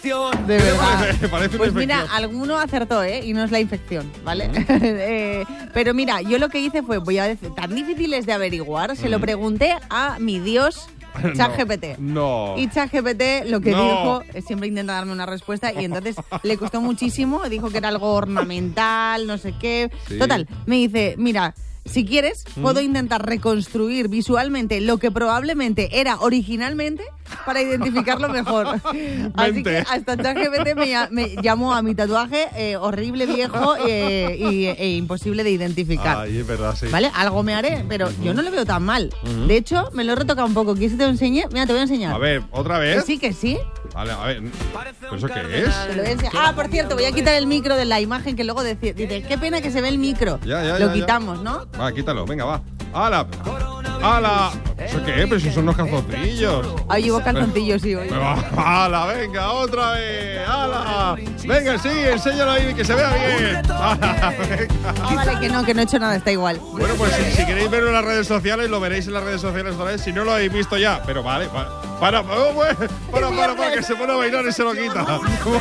De verdad. Parece pues una mira, infección. alguno acertó, y no es la infección, ¿vale? Pero mira, yo lo que hice fue, voy a decir, tan difíciles de averiguar, se lo pregunté a mi Dios ChatGPT. No. Y ChatGPT lo que No. dijo, siempre intenta darme una respuesta y entonces le costó muchísimo, dijo que era algo ornamental, no sé qué. Sí. Total, me dice, mira, si quieres, puedo intentar reconstruir visualmente lo que probablemente era originalmente para identificarlo mejor. Así Vente. que hasta ChatGPT me llamó a mi tatuaje horrible, viejo e imposible de identificar. Ay, es verdad, sí. ¿Vale? Algo me haré, pero yo no lo veo tan mal. De hecho, me lo he retocado un poco. ¿Quieres que te lo enseñe? Mira, te voy a enseñar. A ver, ¿otra Que vez? sí, que sí. Vale, a ver. ¿Pero eso qué es? Te lo voy a enseñar. Ah, por cierto, voy a quitar el micro de la imagen que luego dice, qué pena que se ve el micro. Ya, Lo ya. quitamos, ¿no? Va, quítalo, venga, va. ¡Hala! ¡Hala! ¿Eso qué es? Pero si son unos calzoncillos. Ahí llevo calzoncillos, sí, hoy. ¡Hala! Venga, otra vez. ¡Hala! Venga, sí, enséñalo ahí, que se vea bien. ¡Hala! Venga. Ah, vale, que no he hecho nada, está igual. Bueno, pues si queréis verlo en las redes sociales, lo veréis en las redes sociales otra vez. Si no lo habéis visto ya, pero vale, para, que se pone a bailar y se lo quita.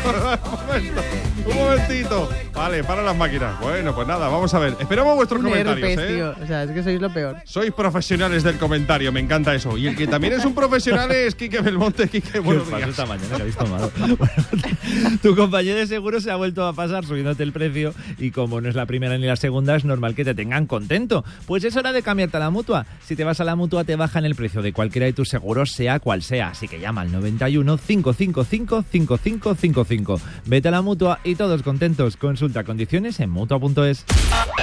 Un momentito. Vale, para las máquinas. Bueno, pues nada, vamos a ver. Esperamos vuestros comentarios, Herpes, tío. O sea, es que sois lo peor. Sois profesionales del comentario, me encanta eso. Y el que también es un profesional es Quique Belmonte. Quique, buenos ¿Qué pasó días. esta mañana que habéis tomado? Bueno, tu compañero de seguro se ha vuelto a pasar subiéndote el precio y como no es la primera ni la segunda, es normal que te tengan contento. Pues es hora de cambiarte a la Mutua. Si te vas a la Mutua te bajan el precio de cualquiera de tus seguros, sea cual sea. Así que llama al 91 555 5555. Vete a la Mutua y todos contentos. Consulta condiciones en Mutua.es.